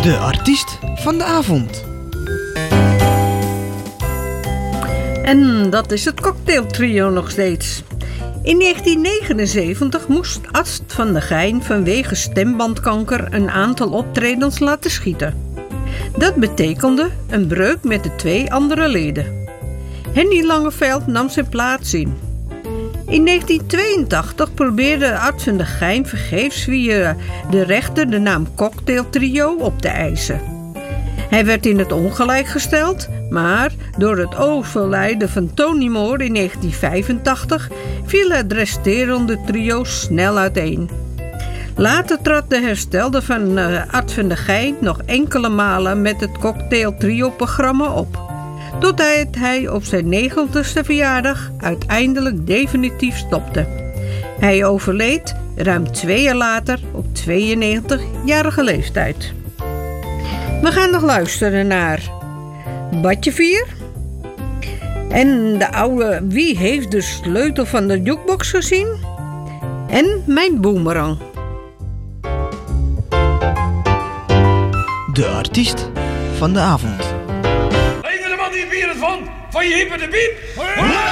De artiest van de avond. En dat is het cocktailtrio nog steeds. In 1979 moest Ad van der Geijn vanwege stembandkanker een aantal optredens laten schieten. Dat betekende een breuk met de 2 andere leden. Henny Langeveld nam zijn plaats in. In 1982 probeerde Ad van der Geijn vergeefs via de rechter de naam cocktailtrio op te eisen. Hij werd in het ongelijk gesteld, maar door het overlijden van Tony Moore in 1985 viel het resterende trio snel uiteen. Later trad de herstelde van Ad van der Geijn nog enkele malen met het cocktailtrio-programma op. Totdat hij op zijn 90ste verjaardag uiteindelijk definitief stopte. Hij overleed ruim 2 jaar later op 92-jarige leeftijd. We gaan nog luisteren naar Badje 4 en de oude Wie heeft de sleutel van de jukebox gezien en Mijn boemerang. De artiest van de avond. Lijkt er de man die bier het van je hippe de biep?